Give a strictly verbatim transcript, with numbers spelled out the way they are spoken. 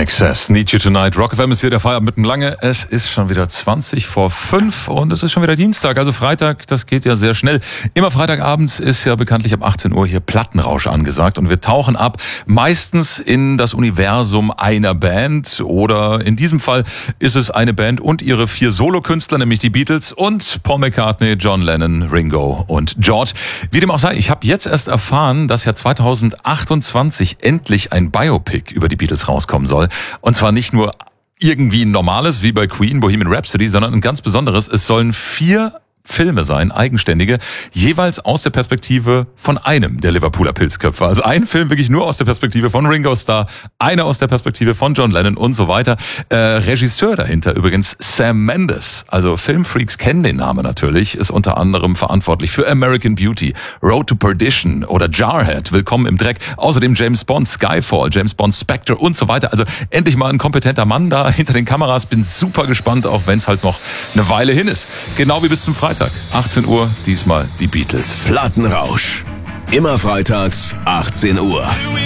Excess, Need You Tonight. Rock F M ist hier der Feierabend mit dem Lange. Es ist schon wieder zwanzig vor fünf und es ist schon wieder Dienstag, also Freitag, das geht ja sehr schnell. Immer Freitagabends ist ja bekanntlich ab achtzehn Uhr hier Plattenrausch angesagt und wir tauchen ab, meistens in das Universum einer Band oder in diesem Fall ist es eine Band und ihre vier Solokünstler, nämlich die Beatles und Paul McCartney, John Lennon, Ringo und George. Wie dem auch sei, ich habe jetzt erst erfahren, dass ja zweitausendachtundzwanzig endlich ein Biopic über die Beatles rauskommen soll. Und zwar nicht nur irgendwie ein normales, wie bei Queen, Bohemian Rhapsody, sondern ein ganz besonderes. Es sollen vier Filme sein, eigenständige, jeweils aus der Perspektive von einem der Liverpooler Pilzköpfe. Also ein Film wirklich nur aus der Perspektive von Ringo Starr, einer aus der Perspektive von John Lennon und so weiter. Äh, Regisseur dahinter übrigens Sam Mendes. Also Filmfreaks kennen den Namen natürlich, ist unter anderem verantwortlich für American Beauty, Road to Perdition oder Jarhead, Willkommen im Dreck. Außerdem James Bond, Skyfall, James Bond, Spectre und so weiter. Also endlich mal ein kompetenter Mann da hinter den Kameras. Bin super gespannt, auch wenn es halt noch eine Weile hin ist. Genau wie bis zum Freitag. achtzehn Uhr, diesmal die Beatles. Plattenrausch. Immer freitags, achtzehn Uhr.